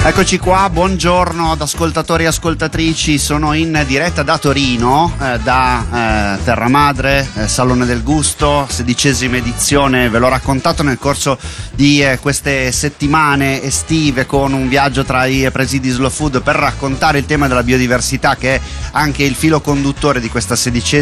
Eccoci qua, buongiorno ad ascoltatori e ascoltatrici, sono in diretta da Torino, da Terra Madre, Salone del Gusto, 16ª edizione, ve l'ho raccontato nel corso di queste settimane estive con un viaggio tra i presidi Slow Food per raccontare il tema della biodiversità, che è anche il filo conduttore di questa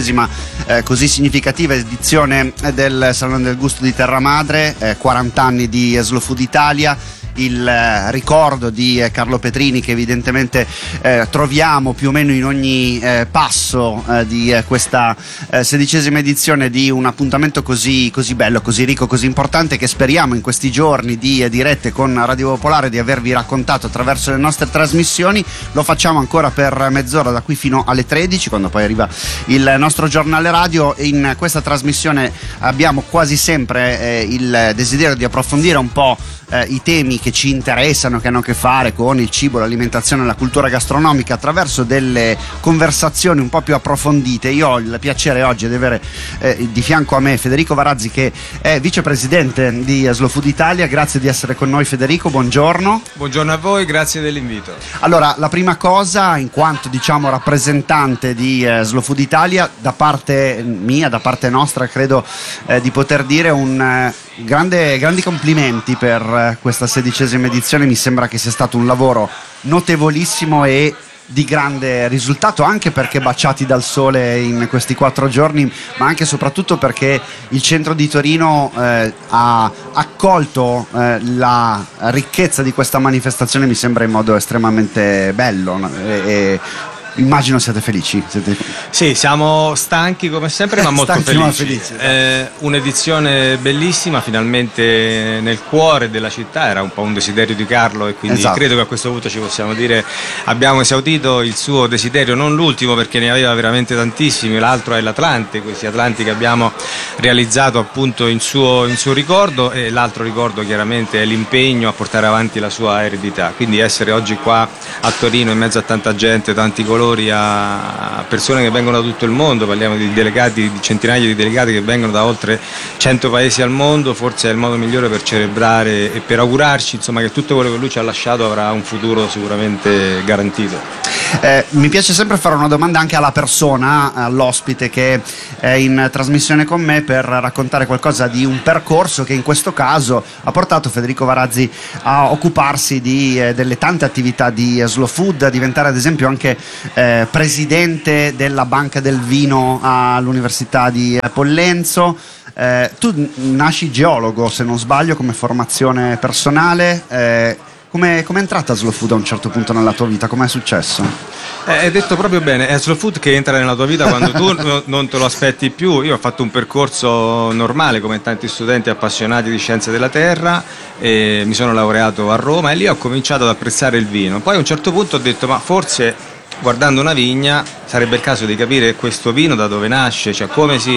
16ª così significativa edizione del Salone del Gusto di Terra Madre, 40 anni di Slow Food Italia. Il ricordo di Carlo Petrini, che evidentemente troviamo più o meno in ogni passo di questa 16ª edizione di un appuntamento così bello, così ricco, così importante, che speriamo in questi giorni di dirette con Radio Popolare di avervi raccontato attraverso le nostre trasmissioni. Lo facciamo ancora per mezz'ora, da qui fino alle 13, quando poi arriva il nostro giornale radio. In questa trasmissione abbiamo quasi sempre il desiderio di approfondire un po' i temi che ci interessano, che hanno a che fare con il cibo, l'alimentazione, la cultura gastronomica, attraverso delle conversazioni un po' più approfondite. Io ho il piacere oggi di avere di fianco a me Federico Varazzi, che è vicepresidente di Slow Food Italia. Grazie di essere con noi, Federico, buongiorno. Buongiorno a voi, grazie dell'invito. Allora, la prima cosa, in quanto rappresentante di Slow Food Italia, da parte mia, da parte nostra, credo di poter dire grandi complimenti per questa 16ª edizione. Mi sembra che sia stato un lavoro notevolissimo e di grande risultato, anche perché baciati dal sole in questi 4 giorni, ma anche e soprattutto perché il centro di Torino ha accolto la ricchezza di questa manifestazione, mi sembra, in modo estremamente bello, e immagino siate felici. Sì, siamo stanchi come sempre, ma molto felici. Un'edizione bellissima, finalmente nel cuore della città. Era un po' un desiderio di Carlo, e quindi credo che a questo punto ci possiamo dire abbiamo esaudito il suo desiderio, non l'ultimo, perché ne aveva veramente tantissimi. L'altro è l'Atlante, questi Atlanti che abbiamo realizzato appunto in suo ricordo, e l'altro ricordo chiaramente è l'impegno a portare avanti la sua eredità. Quindi essere oggi qua a Torino in mezzo a tanta gente, tanti colori, a persone che vengono da tutto il mondo, parliamo di delegati, di centinaia di delegati che vengono da oltre 100 paesi al mondo, forse è il modo migliore per celebrare e per augurarci, insomma, che tutto quello che lui ci ha lasciato avrà un futuro sicuramente garantito. Mi piace sempre fare una domanda anche alla persona, all'ospite che è in trasmissione con me, per raccontare qualcosa di un percorso che in questo caso ha portato Federico Varazzi a occuparsi delle tante attività di Slow Food, a diventare ad esempio anche presidente della Banca del Vino all'Università di Pollenzo. Tu nasci geologo, se non sbaglio, come formazione personale. Come è entrata Slow Food a un certo punto nella tua vita? Com'è successo? Hai detto proprio bene, è Slow Food che entra nella tua vita quando tu non te lo aspetti più. Io ho fatto un percorso normale come tanti studenti appassionati di scienze della terra, e mi sono laureato a Roma, e lì ho cominciato ad apprezzare il vino. Poi a un certo punto ho detto, ma forse guardando una vigna sarebbe il caso di capire questo vino da dove nasce, cioè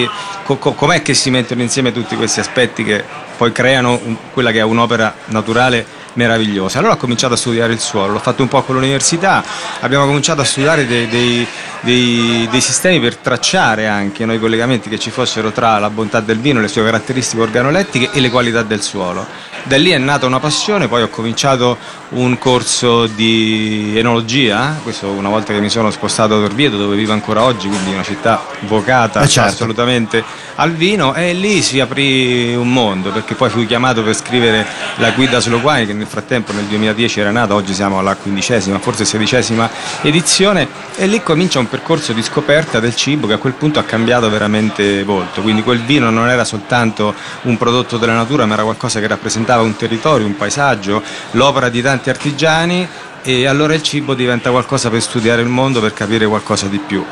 com'è che si mettono insieme tutti questi aspetti che poi creano quella che è un'opera naturale meravigliosa. Allora ho cominciato a studiare il suolo, l'ho fatto un po' con l'università, abbiamo cominciato a studiare dei sistemi per tracciare anche noi collegamenti che ci fossero tra la bontà del vino, le sue caratteristiche organolettiche e le qualità del suolo. Da lì è nata una passione, poi ho cominciato un corso di enologia, questo una volta che mi sono spostato ad Orvieto, dove vivo ancora oggi, quindi una città vocata assolutamente al vino, e lì si aprì un mondo, perché poi fui chiamato per scrivere la guida Slow Wine, che nel frattempo nel 2010 era nata, oggi siamo alla 15ª, forse 16ª edizione, e lì comincia un percorso di scoperta del cibo che a quel punto ha cambiato veramente volto. Quindi quel vino non era soltanto un prodotto della natura, ma era qualcosa che rappresentava un territorio, un paesaggio, l'opera di tanti artigiani, e allora il cibo diventa qualcosa per studiare il mondo, per capire qualcosa di più.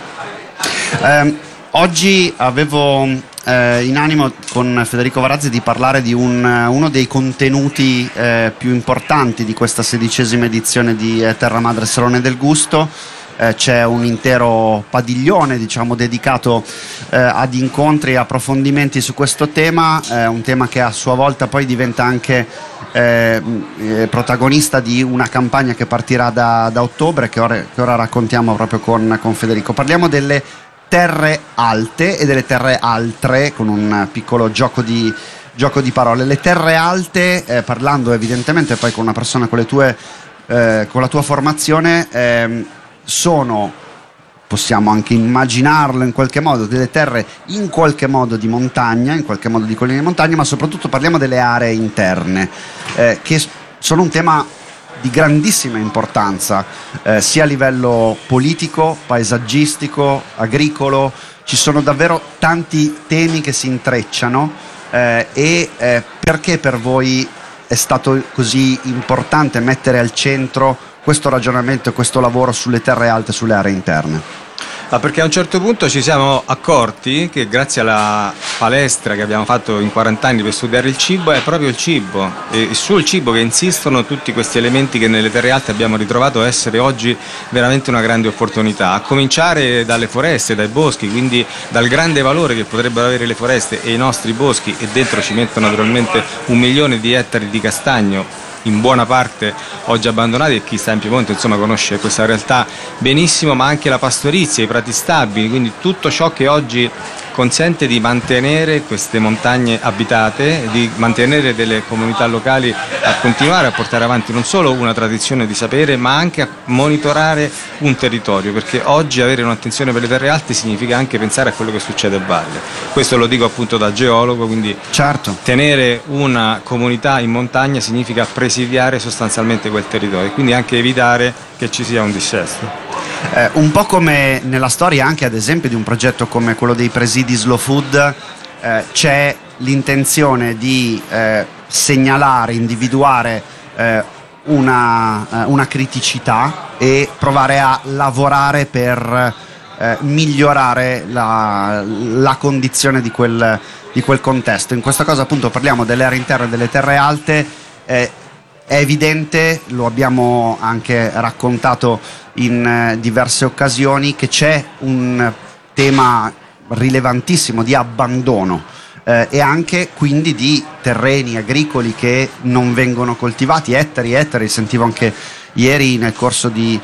Oggi avevo in animo con Federico Varazzi di parlare di uno dei contenuti più importanti di questa 16ª edizione di Terra Madre Salone del Gusto. C'è un intero padiglione, diciamo, dedicato ad incontri e approfondimenti su questo tema, un tema che a sua volta poi diventa anche protagonista di una campagna che partirà da ottobre, che ora raccontiamo proprio con Federico. Parliamo delle terre alte e delle terre altre, con un piccolo gioco di parole. Le terre alte, parlando evidentemente poi con una persona con le tue con la tua formazione, possiamo anche immaginarlo in qualche modo, delle terre in qualche modo di montagna, in qualche modo di colline di montagna, ma soprattutto parliamo delle aree interne, che sono un tema di grandissima importanza, sia a livello politico, paesaggistico, agricolo. Ci sono davvero tanti temi che si intrecciano, perché per voi è stato così importante mettere al centro questo ragionamento e questo lavoro sulle terre alte, sulle aree interne? Perché a un certo punto ci siamo accorti che grazie alla palestra che abbiamo fatto in 40 anni per studiare il cibo, è proprio il cibo e sul cibo che insistono tutti questi elementi che nelle terre alte abbiamo ritrovato essere oggi veramente una grande opportunità, a cominciare dalle foreste, dai boschi, quindi dal grande valore che potrebbero avere le foreste e i nostri boschi, e dentro ci mettono naturalmente 1 milione di ettari di castagno, in buona parte oggi abbandonati, e chi sta in Piemonte insomma conosce questa realtà benissimo, ma anche la pastorizia, i prati stabili, quindi tutto ciò che oggi consente di mantenere queste montagne abitate, di mantenere delle comunità locali a continuare a portare avanti non solo una tradizione di sapere, ma anche a monitorare un territorio, perché oggi avere un'attenzione per le terre alte significa anche pensare a quello che succede a valle. Questo lo dico appunto da geologo, quindi certo, tenere una comunità in montagna significa presidiare sostanzialmente quel territorio, quindi anche evitare che ci sia un dissesto. Un po' come nella storia anche ad esempio di un progetto come quello dei presidi Slow Food, c'è l'intenzione di segnalare, individuare una criticità e provare a lavorare per migliorare la condizione di quel contesto. In questa cosa appunto parliamo delle aree interne, delle terre alte. È evidente, lo abbiamo anche raccontato in diverse occasioni, che c'è un tema rilevantissimo di abbandono e anche quindi di terreni agricoli che non vengono coltivati, ettari e ettari. Sentivo anche ieri nel corso di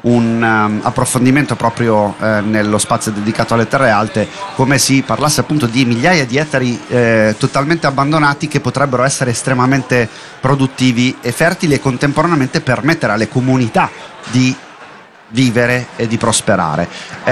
un approfondimento proprio nello spazio dedicato alle terre alte, come si parlasse appunto di migliaia di ettari totalmente abbandonati, che potrebbero essere estremamente produttivi e fertili e contemporaneamente permettere alle comunità di vivere e di prosperare.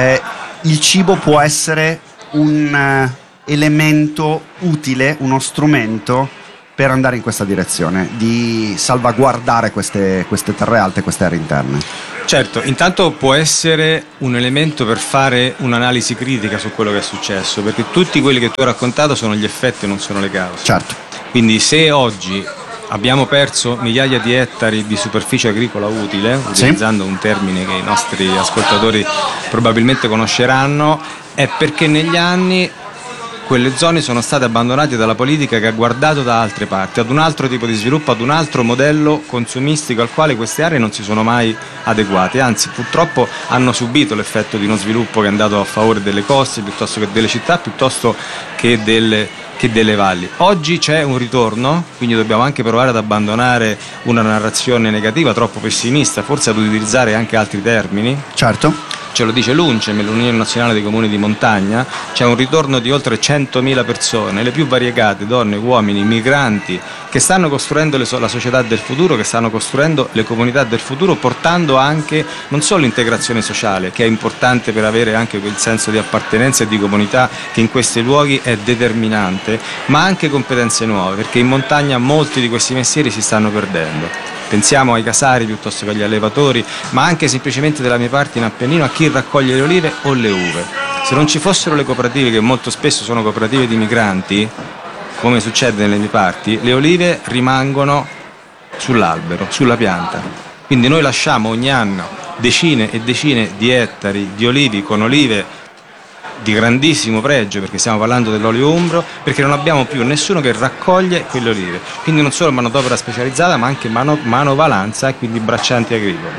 Il cibo può essere un elemento utile, uno strumento per andare in questa direzione, di salvaguardare queste terre alte, queste aree interne. Certo, intanto può essere un elemento per fare un'analisi critica su quello che è successo, perché tutti quelli che tu hai raccontato sono gli effetti e non sono le cause. Certo. Quindi se oggi abbiamo perso migliaia di ettari di superficie agricola utile, utilizzando un termine che i nostri ascoltatori probabilmente conosceranno, è perché negli anni quelle zone sono state abbandonate dalla politica, che ha guardato da altre parti, ad un altro tipo di sviluppo, ad un altro modello consumistico al quale queste aree non si sono mai adeguate, anzi purtroppo hanno subito l'effetto di uno sviluppo che è andato a favore delle coste piuttosto che delle città, piuttosto che delle valli. Oggi c'è un ritorno, quindi dobbiamo anche provare ad abbandonare una narrazione negativa, troppo pessimista, forse ad utilizzare anche altri termini. Certo. Ce lo dice l'UNCEM, l'Unione Nazionale dei Comuni di Montagna, c'è un ritorno di oltre 100.000 persone, le più variegate, donne, uomini, migranti, che stanno costruendo la società del futuro, che stanno costruendo le comunità del futuro, portando anche non solo l'integrazione sociale, che è importante per avere anche quel senso di appartenenza e di comunità che in questi luoghi è determinante, ma anche competenze nuove, perché in montagna molti di questi mestieri si stanno perdendo. Pensiamo ai casari piuttosto che agli allevatori, ma anche semplicemente della mia parte in Appennino a chi raccoglie le olive o le uve. Se non ci fossero le cooperative, che molto spesso sono cooperative di migranti, come succede nelle mie parti, le olive rimangono sull'albero, sulla pianta. Quindi noi lasciamo ogni anno decine e decine di ettari di olivi con olive di grandissimo pregio, perché stiamo parlando dell'olio umbro, perché non abbiamo più nessuno che raccoglie quelle olive, quindi non solo manodopera specializzata ma anche manovalanza e quindi braccianti agricoli.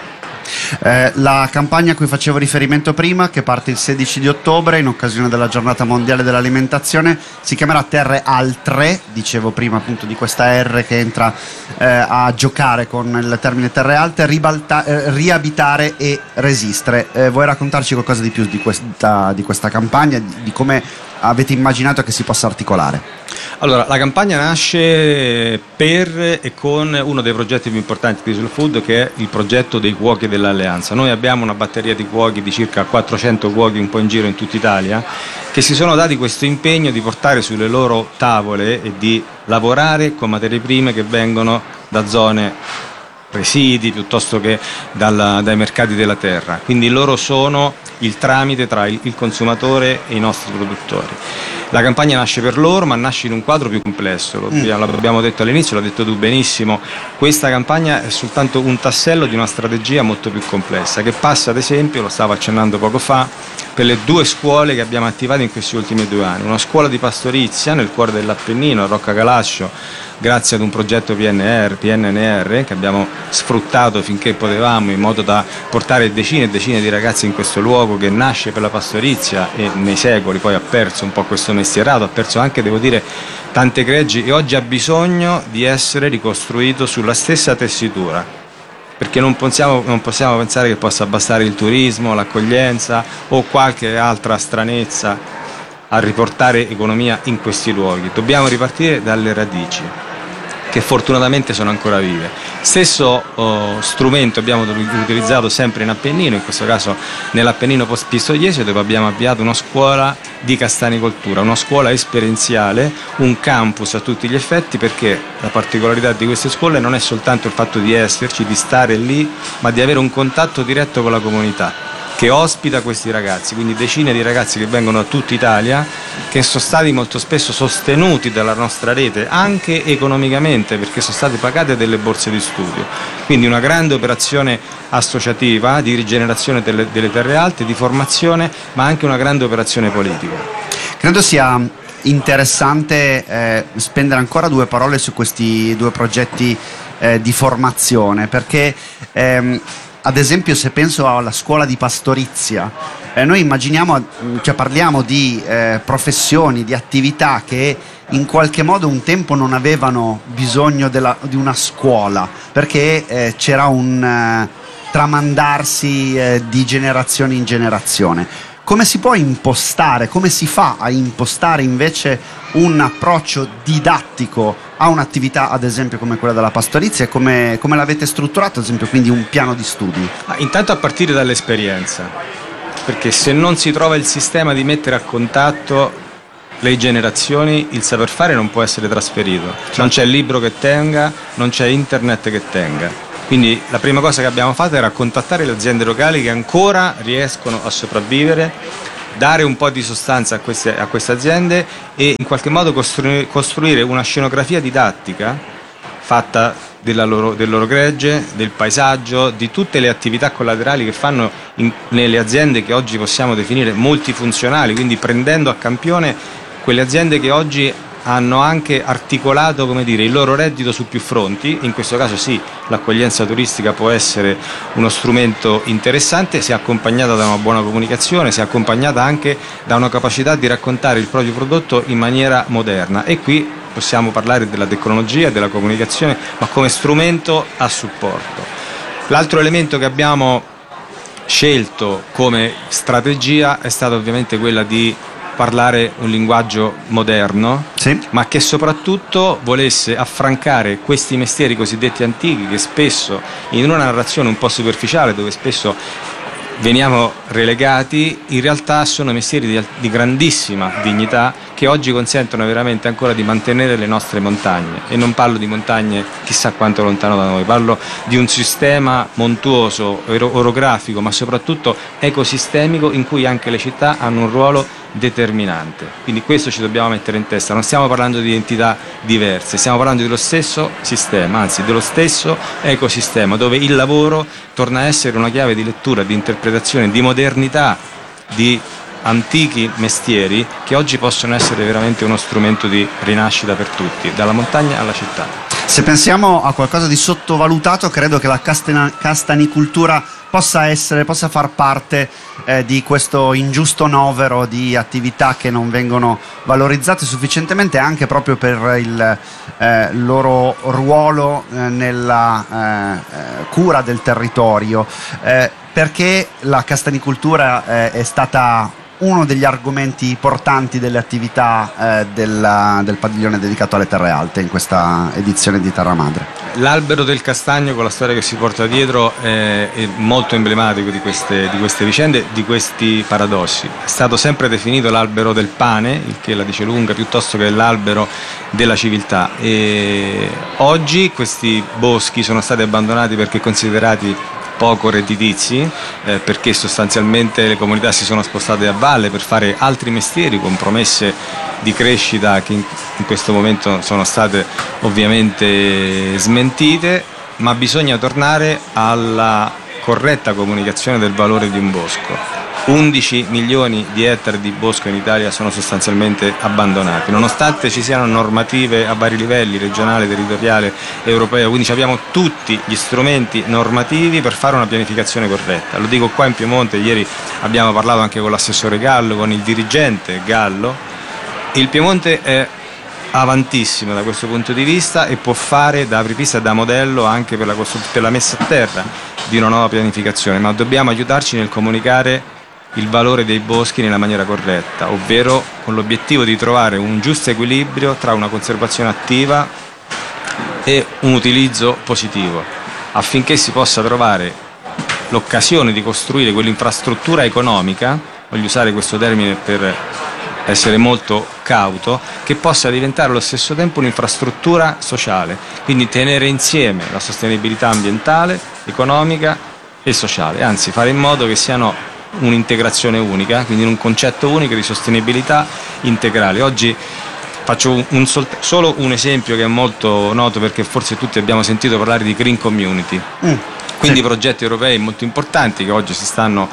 La campagna a cui facevo riferimento prima, che parte il 16 di ottobre in occasione della giornata mondiale dell'alimentazione, si chiamerà Terre Altre, dicevo prima appunto di questa R che entra a giocare con il termine terre alte, riabitare e resistere. Vuoi raccontarci qualcosa di più di questa campagna, di come avete immaginato che si possa articolare? Allora, la campagna nasce per e con uno dei progetti più importanti di Slow Food, che è il progetto dei cuochi dell'Alleanza. Noi abbiamo una batteria di cuochi di circa 400 cuochi un po' in giro in tutta Italia, che si sono dati questo impegno di portare sulle loro tavole e di lavorare con materie prime che vengono da zone presidi piuttosto che dai mercati della terra. Quindi loro sono il tramite tra il consumatore e i nostri produttori. La campagna nasce per loro, ma nasce in un quadro più complesso, l'abbiamo detto all'inizio, l'ha detto tu benissimo. Questa campagna è soltanto un tassello di una strategia molto più complessa, che passa, ad esempio, lo stavo accennando poco fa, per le 2 scuole che abbiamo attivato in questi ultimi 2 anni. Una scuola di pastorizia nel cuore dell'Appennino, a Rocca Calascio, grazie ad un progetto PNNR che abbiamo sfruttato finché potevamo, in modo da portare decine e decine di ragazzi in questo luogo che nasce per la pastorizia e nei secoli poi ha perso un po' questo mestierato, ha perso anche, devo dire, tante greggi, e oggi ha bisogno di essere ricostruito sulla stessa tessitura, perché non possiamo pensare che possa bastare il turismo, l'accoglienza o qualche altra stranezza a riportare economia in questi luoghi. Dobbiamo ripartire dalle radici, che fortunatamente sono ancora vive. Stesso strumento abbiamo utilizzato sempre in Appennino, in questo caso nell'Appennino Pistoiese, dove abbiamo avviato una scuola di castanicoltura, una scuola esperienziale, un campus a tutti gli effetti, perché la particolarità di queste scuole non è soltanto il fatto di esserci, di stare lì, ma di avere un contatto diretto con la comunità che ospita questi ragazzi, quindi decine di ragazzi che vengono da tutta Italia, che sono stati molto spesso sostenuti dalla nostra rete, anche economicamente, perché sono state pagate delle borse di studio. Quindi una grande operazione associativa di rigenerazione delle terre alte, di formazione, ma anche una grande operazione politica. Credo sia interessante spendere ancora 2 parole su questi 2 progetti di formazione, perché ad esempio, se penso alla scuola di pastorizia, noi parliamo di professioni, di attività che in qualche modo un tempo non avevano bisogno di una scuola, perché c'era un tramandarsi di generazione in generazione. Come si può impostare, come si fa a impostare invece un approccio didattico a un'attività, ad esempio, come quella della pastorizia, e come l'avete strutturato, ad esempio, quindi un piano di studi? Intanto a partire dall'esperienza, perché se non si trova il sistema di mettere a contatto le generazioni, il saper fare non può essere trasferito. Non c'è libro che tenga, non c'è internet che tenga. Quindi la prima cosa che abbiamo fatto era contattare le aziende locali che ancora riescono a sopravvivere, dare un po' di sostanza a queste aziende e in qualche modo costruire una scenografia didattica fatta del loro gregge, del paesaggio, di tutte le attività collaterali che fanno nelle aziende che oggi possiamo definire multifunzionali, quindi prendendo a campione quelle aziende che oggi hanno anche articolato, come dire, il loro reddito su più fronti. In questo caso sì, l'accoglienza turistica può essere uno strumento interessante se accompagnata da una buona comunicazione, se accompagnata anche da una capacità di raccontare il proprio prodotto in maniera moderna, e qui possiamo parlare della tecnologia, della comunicazione, ma come strumento a supporto. L'altro elemento che abbiamo scelto come strategia è stata ovviamente quella di parlare un linguaggio moderno, sì, ma che soprattutto volesse affrancare questi mestieri cosiddetti antichi, che spesso in una narrazione un po' superficiale, dove spesso veniamo relegati, in realtà sono mestieri di grandissima dignità, che oggi consentono veramente ancora di mantenere le nostre montagne, e non parlo di montagne chissà quanto lontano da noi, parlo di un sistema montuoso, orografico, ma soprattutto ecosistemico, in cui anche le città hanno un ruolo determinante. Quindi questo ci dobbiamo mettere in testa, non stiamo parlando di identità diverse, stiamo parlando dello stesso sistema, anzi dello stesso ecosistema, dove il lavoro torna a essere una chiave di lettura, di interpretazione, di modernità, di antichi mestieri che oggi possono essere veramente uno strumento di rinascita per tutti, dalla montagna alla città. Se pensiamo a qualcosa di sottovalutato, credo che la castanicoltura possa far parte di questo ingiusto novero di attività che non vengono valorizzate sufficientemente, anche proprio per il loro ruolo nella cura del territorio. Perché la castanicoltura è stata uno degli argomenti portanti delle attività del padiglione dedicato alle terre alte in questa edizione di Terra Madre. L'albero del castagno, con la storia che si porta dietro, è molto emblematico di queste vicende, di questi paradossi. È stato sempre definito l'albero del pane, il che la dice lunga, piuttosto che l'albero della civiltà. E oggi questi boschi sono stati abbandonati perché considerati poco redditizi, perché sostanzialmente le comunità si sono spostate a valle per fare altri mestieri con promesse di crescita che in questo momento sono state ovviamente smentite, ma bisogna tornare alla corretta comunicazione del valore di un bosco. 11 milioni di ettari di bosco in Italia sono sostanzialmente abbandonati, nonostante ci siano normative a vari livelli, regionale, territoriale, europeo, quindi abbiamo tutti gli strumenti normativi per fare una pianificazione corretta. Lo dico qua in Piemonte, ieri abbiamo parlato anche con l'assessore Gallo, con il dirigente Gallo. Il Piemonte è avantissimo da questo punto di vista e può fare da apripista e da modello anche per la messa a terra di una nuova pianificazione, ma dobbiamo aiutarci nel comunicare il valore dei boschi nella maniera corretta, ovvero con l'obiettivo di trovare un giusto equilibrio tra una conservazione attiva e un utilizzo positivo, affinché si possa trovare l'occasione di costruire quell'infrastruttura economica, voglio usare questo termine per essere molto cauto, che possa diventare allo stesso tempo un'infrastruttura sociale, quindi tenere insieme la sostenibilità ambientale, economica e sociale, anzi fare in modo che siano un'integrazione unica, quindi un concetto unico di sostenibilità integrale. Oggi faccio solo un esempio che è molto noto, perché forse tutti abbiamo sentito parlare di green community, quindi sì, progetti europei molto importanti che oggi si stanno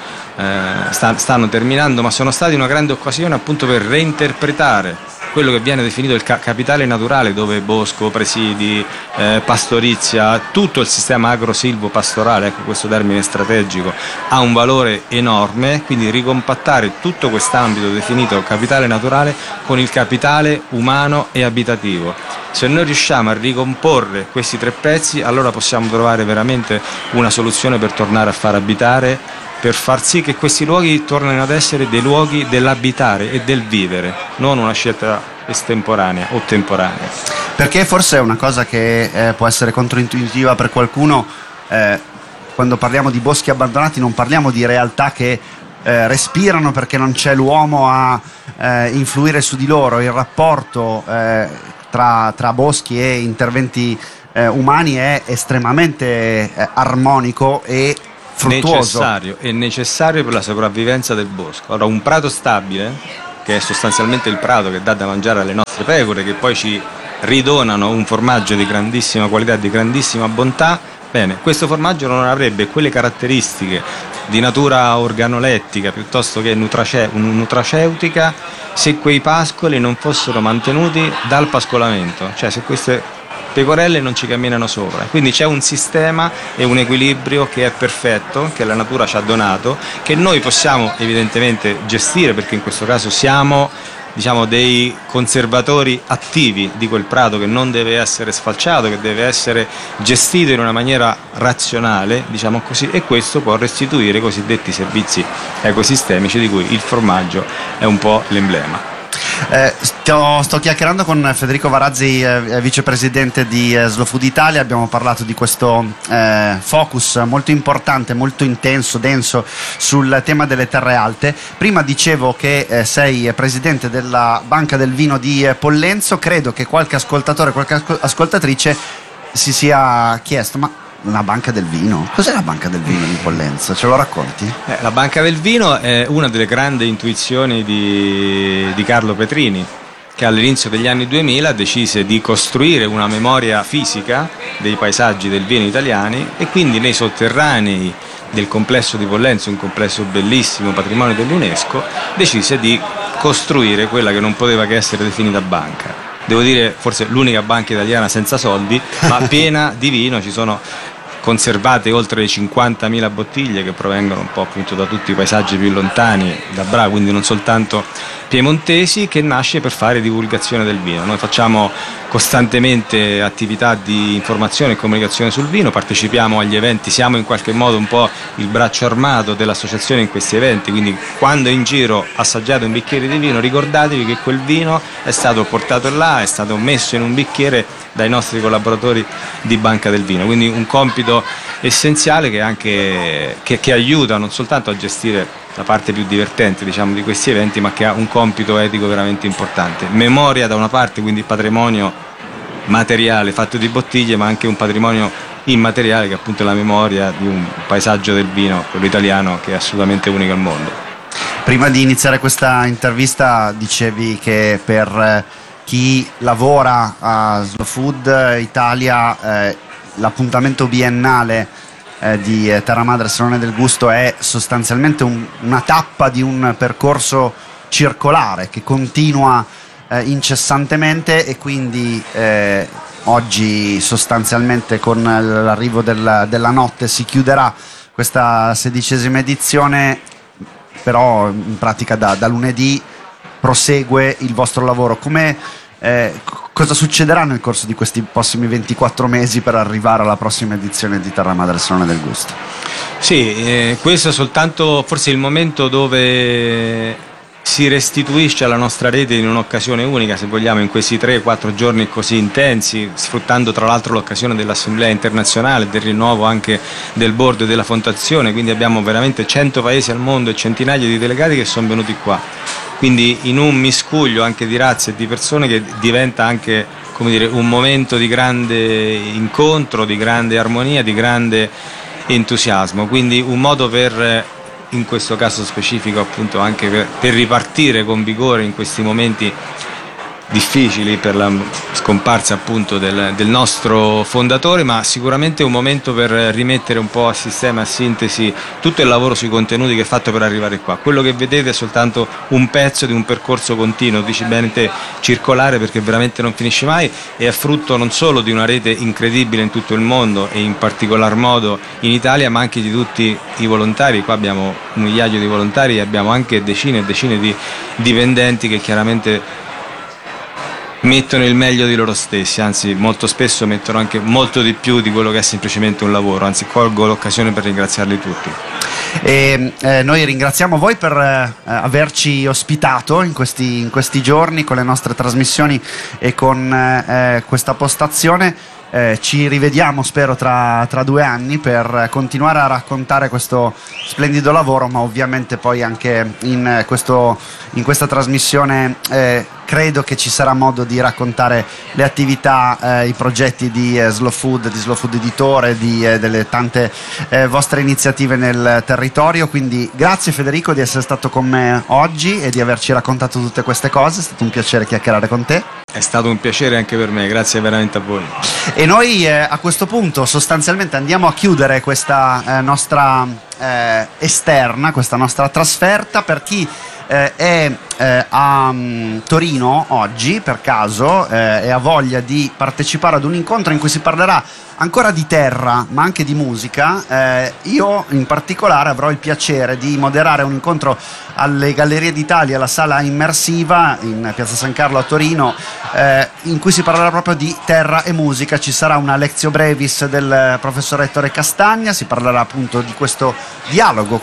terminando, ma sono stati una grande occasione appunto per reinterpretare quello che viene definito il capitale naturale, dove bosco, presidi, pastorizia, tutto il sistema agro-silvo-pastorale, ecco questo termine strategico, ha un valore enorme, quindi ricompattare tutto quest'ambito definito capitale naturale con il capitale umano e abitativo. Se noi riusciamo a ricomporre questi tre pezzi, allora possiamo trovare veramente una soluzione per tornare a far abitare, per far sì che questi luoghi tornino ad essere dei luoghi dell'abitare e del vivere, non una scelta estemporanea o temporanea. Perché forse è una cosa che può essere controintuitiva per qualcuno, quando parliamo di boschi abbandonati non parliamo di realtà che respirano perché non c'è l'uomo a influire su di loro. Il rapporto tra boschi e interventi umani è estremamente armonico e fruttuoso. È necessario per la sopravvivenza del bosco. Allora, un prato stabile, che è sostanzialmente il prato che dà da mangiare alle nostre pecore, che poi ci ridonano un formaggio di grandissima qualità e di grandissima bontà, bene, questo formaggio non avrebbe quelle caratteristiche di natura organolettica piuttosto che nutraceutica se quei pascoli non fossero mantenuti dal pascolamento, cioè se queste pecorelle non ci camminano sopra. Quindi c'è un sistema e un equilibrio che è perfetto, che la natura ci ha donato, che noi possiamo evidentemente gestire, perché in questo caso siamo, diciamo, dei conservatori attivi di quel prato che non deve essere sfalciato, che deve essere gestito in una maniera razionale, diciamo così, e questo può restituire i cosiddetti servizi ecosistemici di cui il formaggio è un po' l'emblema. Sto chiacchierando con Federico Varazzi, vicepresidente di Slow Food Italia. Abbiamo parlato di questo focus molto importante, molto intenso, denso sul tema delle terre alte. Prima dicevo che sei presidente della Banca del Vino di Pollenzo. Credo che qualche ascoltatore, qualche ascoltatrice si sia chiesto: ma la Banca del Vino? Cos'è la Banca del Vino di Pollenzo? Ce lo racconti? La Banca del Vino è una delle grandi intuizioni di Carlo Petrini, che all'inizio degli anni 2000 decise di costruire una memoria fisica dei paesaggi del vino italiani, e quindi nei sotterranei del complesso di Pollenzo, un complesso bellissimo, patrimonio dell'UNESCO, decise di costruire quella che non poteva che essere definita banca. Devo dire, forse l'unica banca italiana senza soldi, ma piena di vino. Ci sono conservate oltre le 50.000 bottiglie che provengono un po' appunto da tutti i paesaggi più lontani, da Bra, quindi non soltanto piemontesi, che nasce per fare divulgazione del vino. Noi facciamo costantemente attività di informazione e comunicazione sul vino, partecipiamo agli eventi, siamo in qualche modo un po' il braccio armato dell'associazione in questi eventi, quindi quando in giro assaggiate un bicchiere di vino ricordatevi che quel vino è stato portato là, è stato messo in un bicchiere dai nostri collaboratori di Banca del Vino, quindi un compito essenziale che aiuta non soltanto a gestire la parte più divertente, diciamo, di questi eventi, ma che ha un compito etico veramente importante. Memoria da una parte, quindi patrimonio materiale fatto di bottiglie, ma anche un patrimonio immateriale che appunto è la memoria di un paesaggio del vino, quello italiano, che è assolutamente unico al mondo. Prima di iniziare questa intervista dicevi che per chi lavora a Slow Food Italia l'appuntamento biennale di Terra Madre Salone del Gusto è sostanzialmente una tappa di un percorso circolare che continua incessantemente, e quindi oggi sostanzialmente con l'arrivo della notte si chiuderà questa 16ª edizione, però in pratica da lunedì prosegue il vostro lavoro. Cosa succederà nel corso di questi prossimi 24 mesi per arrivare alla prossima edizione di Terra Madre Salone del Gusto? Sì, questo è soltanto forse il momento dove si restituisce alla nostra rete in un'occasione unica, se vogliamo, in questi 3-4 giorni così intensi, sfruttando tra l'altro l'occasione dell'Assemblea internazionale, del rinnovo anche del board e della fondazione, quindi abbiamo veramente 100 paesi al mondo e centinaia di delegati che sono venuti qua. Quindi in un miscuglio anche di razze e di persone che diventa anche, come dire, un momento di grande incontro, di grande armonia, di grande entusiasmo, quindi un modo per, in questo caso specifico appunto anche per ripartire con vigore in questi momenti difficili per la scomparsa appunto del nostro fondatore, ma sicuramente un momento per rimettere un po' a sistema, a sintesi tutto il lavoro sui contenuti che è fatto per arrivare qua. Quello che vedete è soltanto un pezzo di un percorso continuo, dici bene te, circolare, perché veramente non finisce mai, e è frutto non solo di una rete incredibile in tutto il mondo e in particolar modo in Italia, ma anche di tutti i volontari. Qua abbiamo 1 migliaio di volontari e abbiamo anche decine e decine di dipendenti che chiaramente mettono il meglio di loro stessi, anzi molto spesso mettono anche molto di più di quello che è semplicemente un lavoro, anzi colgo l'occasione per ringraziarli tutti. E noi ringraziamo voi per averci ospitato in questi giorni con le nostre trasmissioni e con questa postazione. Ci rivediamo, spero, tra 2 anni per continuare a raccontare questo splendido lavoro, ma ovviamente poi anche in questa trasmissione credo che ci sarà modo di raccontare le attività, i progetti di Slow Food Editore, delle tante vostre iniziative nel territorio. Quindi grazie Federico di essere stato con me oggi e di averci raccontato tutte queste cose, è stato un piacere chiacchierare con te. È stato un piacere anche per me, grazie veramente a voi. E noi a questo punto sostanzialmente andiamo a chiudere questa nostra esterna, questa nostra trasferta. Per chi è a Torino oggi per caso e ha voglia di partecipare ad un incontro in cui si parlerà ancora di terra ma anche di musica, io in particolare avrò il piacere di moderare un incontro alle Gallerie d'Italia, alla sala immersiva in Piazza San Carlo a Torino, in cui si parlerà proprio di terra e musica. Ci sarà una lectio brevis del professor Ettore Castagna, si parlerà appunto di questo dialogo,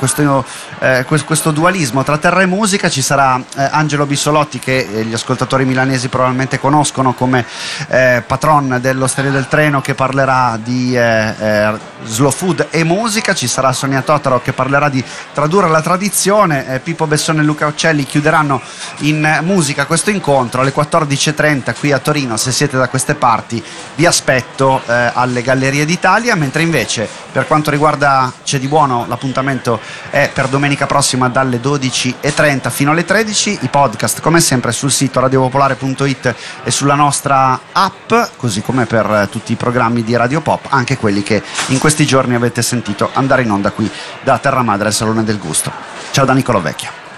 questo dualismo tra terra e musica. Ci sarà Angelo Bissolotti, che gli ascoltatori milanesi probabilmente conoscono come patron dell'Osteria del Treno, che parlerà di slow food e musica. Ci sarà Sonia Totaro che parlerà di tradurre la tradizione. Pippo Bessone e Luca Uccelli chiuderanno in musica questo incontro alle 14:30 qui a Torino. Se siete da queste parti vi aspetto alle Gallerie d'Italia, mentre invece per quanto riguarda C'è di buono l'appuntamento è per domenica prossima dalle 12:30 fino alle 13. I podcast come sempre sul sito radiopopolare.it e sulla nostra app, così come per tutti i programmi di Radio Pop, anche quelli che in questi giorni avete sentito andare in onda qui da Terra Madre al Salone del Gusto. Ciao da Nicolò Vecchia.